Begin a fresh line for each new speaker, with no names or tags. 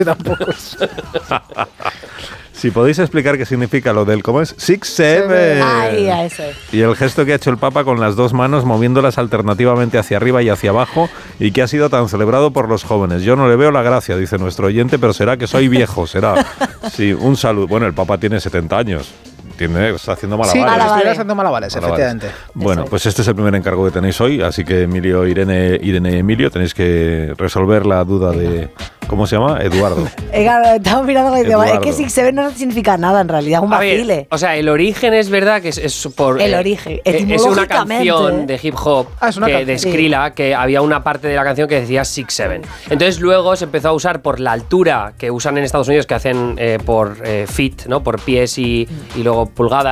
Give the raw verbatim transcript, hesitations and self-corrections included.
Tampoco es.
Si podéis explicar qué significa lo del, ¿cómo es? Six, seven.
Ay, a eso.
Y el gesto que ha hecho el Papa con las dos manos moviéndolas alternativamente hacia arriba y hacia abajo y que ha sido tan celebrado por los jóvenes. Yo no le veo la gracia, dice nuestro oyente, pero será que soy viejo, será. Sí, un saludo. Bueno, el Papa tiene setenta años. Tiene, está haciendo malabares.
Sí,
malabares.
estuviera haciendo malabares,
Malabares.
efectivamente.
Bueno,
Eso.
pues este es el primer encargo que tenéis hoy, así que Emilio, Irene, Irene y Emilio tenéis que resolver la duda de... ¿Cómo se llama? Eduardo.
Eh, claro, estamos mirando y digo, es
Eduardo.
que Six Seven no significa nada en realidad, es un
A ver,
vacile.
o sea, el origen es verdad que es, es por...
El
eh,
origen,
eh, es una
etimológicamente.
canción de hip hop
Ah, es una
que,
canción.
de Skrilla, que había una parte de la canción que decía Six Seven. Entonces luego se empezó a usar por la altura que usan en Estados Unidos, que hacen eh, por eh, feet, ¿no? Por pies y, y luego pulgadas.